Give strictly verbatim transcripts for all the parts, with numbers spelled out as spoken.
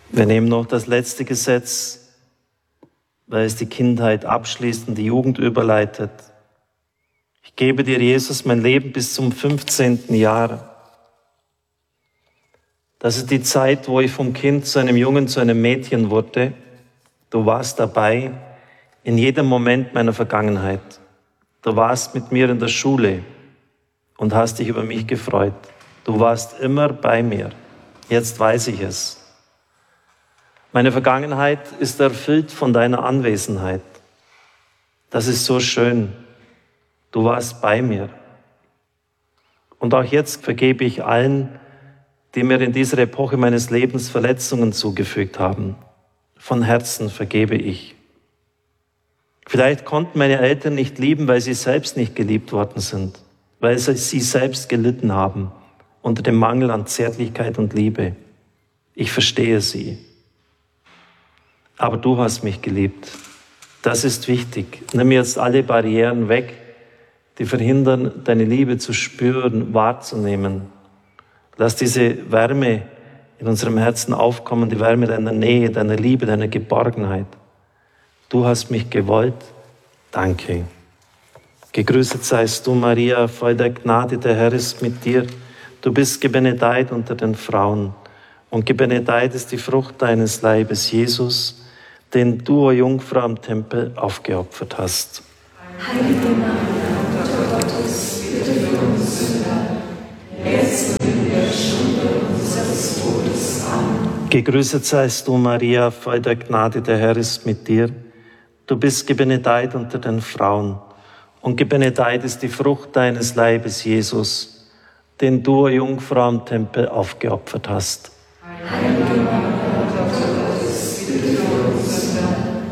Wir nehmen noch das letzte Gesetz, weil es die Kindheit abschließt und die Jugend überleitet. Ich gebe dir, Jesus, mein Leben bis zum fünfzehnten Jahr. Das ist die Zeit, wo ich vom Kind zu einem Jungen, zu einem Mädchen wurde. Du warst dabei in jedem Moment meiner Vergangenheit. Du warst mit mir in der Schule und hast dich über mich gefreut. Du warst immer bei mir. Jetzt weiß ich es. Meine Vergangenheit ist erfüllt von deiner Anwesenheit. Das ist so schön. Du warst bei mir. Und auch jetzt vergebe ich allen, die mir in dieser Epoche meines Lebens Verletzungen zugefügt haben. Von Herzen vergebe ich. Vielleicht konnten meine Eltern nicht lieben, weil sie selbst nicht geliebt worden sind, weil sie selbst gelitten haben unter dem Mangel an Zärtlichkeit und Liebe. Ich verstehe sie. Aber du hast mich geliebt. Das ist wichtig. Nimm jetzt alle Barrieren weg, die verhindern, deine Liebe zu spüren, wahrzunehmen. Lass diese Wärme in unserem Herzen aufkommen, die Wärme deiner Nähe, deiner Liebe, deiner Geborgenheit. Du hast mich gewollt. Danke. Gegrüßet seist du, Maria, voll der Gnade, der Herr ist mit dir. Du bist gebenedeit unter den Frauen. Und gebenedeit ist die Frucht deines Leibes, Jesus, den du, o Jungfrau, am Tempel aufgeopfert hast. Heilige Maria, Mutter Gottes, bitte für uns Sünder, jetzt und in der Stunde unseres Todes. Amen. Gegrüßet seist du, Maria, voll der Gnade, der Herr ist mit dir. Du bist gebenedeit unter den Frauen. Und gebenedeit ist die Frucht deines Leibes, Jesus, den du, o Jungfrau, am Tempel aufgeopfert hast. Heilige Maria, Mutter Gottes, bitte für uns Sünder,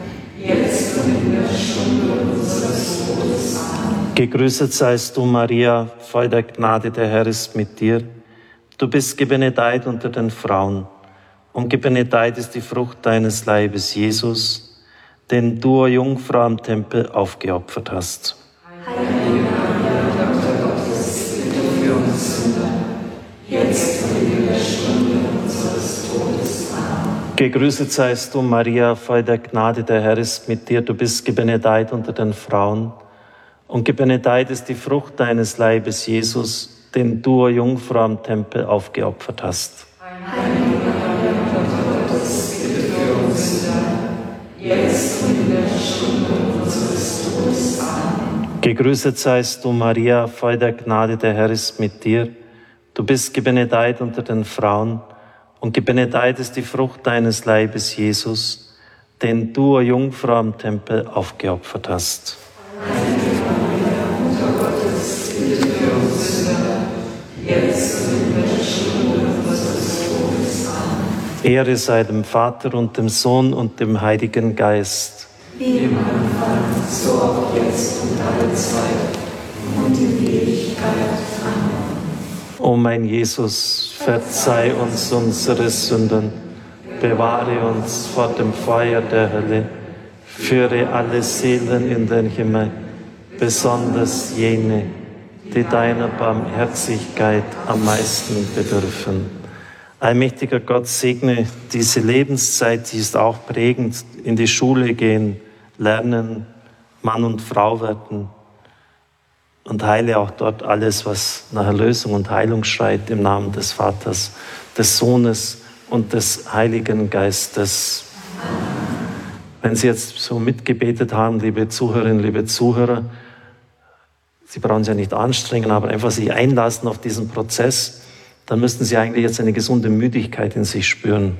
jetzt und in der Stunde unseres Todes. Amen. Gegrüßet seist du, Maria, voll der Gnade, der Herr ist mit dir. Du bist gebenedeit unter den Frauen. Und gebenedeit ist die Frucht deines Leibes, Jesus, den du, o Jungfrau, am Tempel aufgeopfert hast. Heilige Maria, Mutter Gottes, bitte für uns Sünder, jetzt und in der Stunde unseres Todes. Amen. Gegrüßet seist du, Maria, voll der Gnade, der Herr ist mit dir. Du bist gebenedeit unter den Frauen. Und gebenedeit ist die Frucht deines Leibes, Jesus, den du, o Jungfrau, am Tempel aufgeopfert hast. Heilige Maria, Mutter Gottes, bitte für uns Sünder, jetzt und in der Stunde unseres Todes. Amen. Gegrüßet seist du, Maria, voll der Gnade, der Herr ist mit dir. Du bist gebenedeit unter den Frauen. Und gebenedeit ist die Frucht deines Leibes, Jesus, den du, o Jungfrau, am Tempel aufgeopfert hast. Heilige Maria, Mutter Gottes, bitte für uns Sünder, jetzt und in der Stunde unseres Todes. Amen. Ehre sei dem Vater und dem Sohn und dem Heiligen Geist. Wie im Anfang, so auch jetzt und alle Zeit und in Ewigkeit. Amen. O mein Jesus, verzeih uns unsere Sünden, bewahre uns vor dem Feuer der Hölle, führe alle Seelen in den Himmel, besonders jene, die deiner Barmherzigkeit am meisten bedürfen. Allmächtiger Gott, segne diese Lebenszeit, die ist auch prägend, in die Schule gehen, lernen, Mann und Frau werden und heile auch dort alles, was nach Erlösung und Heilung schreit, im Namen des Vaters, des Sohnes und des Heiligen Geistes. Wenn Sie jetzt so mitgebetet haben, liebe Zuhörerinnen, liebe Zuhörer, Sie brauchen sich ja nicht anstrengen, aber einfach sich einlassen auf diesen Prozess, dann müssten Sie eigentlich jetzt eine gesunde Müdigkeit in sich spüren.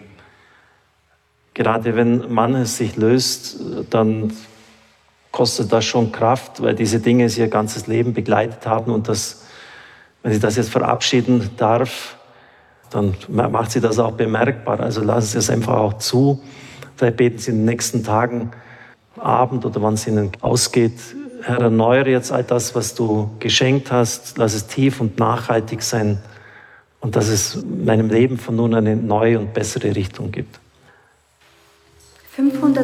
Gerade wenn man es sich löst, dann kostet das schon Kraft, weil diese Dinge Sie Ihr ganzes Leben begleitet haben und das, wenn Sie das jetzt verabschieden darf, dann macht Sie das auch bemerkbar. Also lassen Sie es einfach auch zu. Vielleicht beten Sie in den nächsten Tagen, Abend oder wann es Ihnen ausgeht. Herr, erneuere jetzt all das, was du geschenkt hast. Lass es tief und nachhaltig sein und dass es meinem Leben von nun eine neue und bessere Richtung gibt. fünfhundert